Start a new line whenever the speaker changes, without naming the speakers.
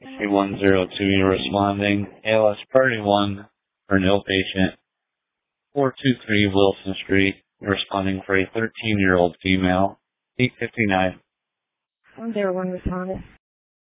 AC-102, you're responding. ALS Priority 1 for an ill patient. 423 Wilson Street. You're responding for a 13-year-old female. 859.
101 responded.